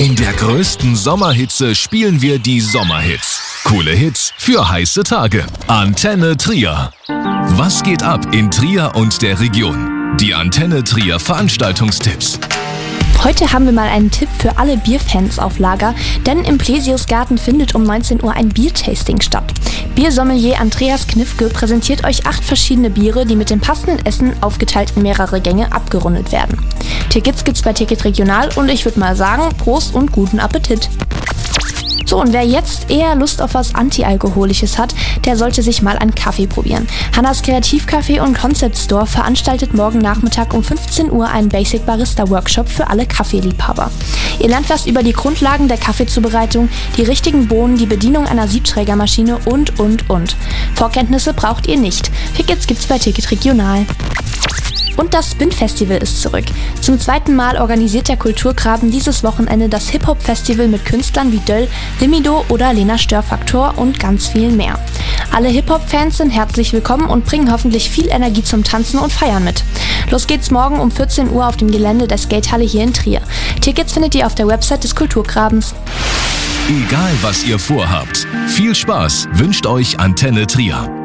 In der größten Sommerhitze spielen wir die Sommerhits. Coole Hits für heiße Tage. Antenne Trier. Was geht ab in Trier und der Region? Die Antenne Trier Veranstaltungstipps. Heute haben wir mal einen Tipp für alle Bierfans auf Lager, denn im Plesiusgarten findet um 19 Uhr ein Biertasting statt. Biersommelier Andreas Knifke präsentiert euch 8 verschiedene Biere, die mit dem passenden Essen aufgeteilt in mehrere Gänge abgerundet werden. Tickets gibt's bei Ticket Regional und ich würde mal sagen, Prost und guten Appetit! So, und wer jetzt eher Lust auf was Antialkoholisches hat, der sollte sich mal einen Kaffee probieren. Hannas Kreativcafé und Concept Store veranstaltet morgen Nachmittag um 15 Uhr einen Basic Barista Workshop für alle Kaffeeliebhaber. Ihr lernt was über die Grundlagen der Kaffeezubereitung, die richtigen Bohnen, die Bedienung einer Siebträgermaschine und. Vorkenntnisse braucht ihr nicht. Tickets gibt's bei Ticket Regional. Und das Spin-Festival ist zurück. Zum 2. Mal organisiert der Kulturgraben dieses Wochenende das Hip-Hop-Festival mit Künstlern wie Döll, Limido oder Lena Störfaktor und ganz viel mehr. Alle Hip-Hop-Fans sind herzlich willkommen und bringen hoffentlich viel Energie zum Tanzen und Feiern mit. Los geht's morgen um 14 Uhr auf dem Gelände der Skatehalle hier in Trier. Tickets findet ihr auf der Website des Kulturgrabens. Egal was ihr vorhabt, viel Spaß wünscht euch Antenne Trier.